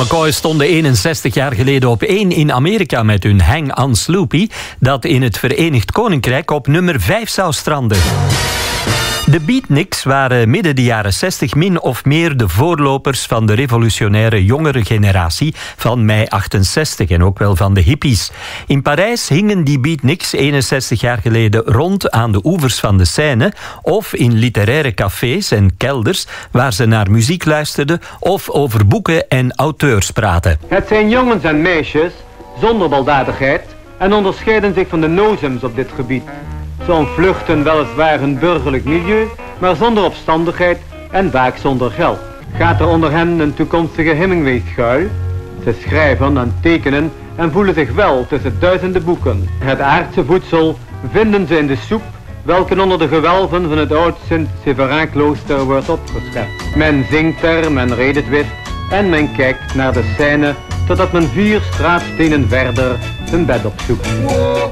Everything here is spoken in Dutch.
McCoy stonden 61 jaar geleden op 1 in Amerika met hun Hang on Sloopy, dat in het Verenigd Koninkrijk op nummer 5 zou stranden. De Beatniks waren midden de jaren 60 min of meer de voorlopers van de revolutionaire jongere generatie van mei 68 en ook wel van de hippies. In Parijs hingen die Beatniks 61 jaar geleden rond aan de oevers van de Seine of in literaire cafés en kelders waar ze naar muziek luisterden of over boeken en auteurs praten. Het zijn jongens en meisjes zonder baldadigheid en onderscheiden zich van de nozems op dit gebied. Ze ontvluchten weliswaar een burgerlijk milieu, maar zonder opstandigheid en vaak zonder geld. Gaat er onder hen een toekomstige Hemingway schuil? Ze schrijven en tekenen en voelen zich wel tussen duizenden boeken. Het aardse voedsel vinden ze in de soep, welke onder de gewelven van het oud Sint-Séverin-klooster wordt opgeschept. Men zingt er, men redt het wist en men kijkt naar de Seine, totdat men 4 straatstenen verder zijn bed opzoekt.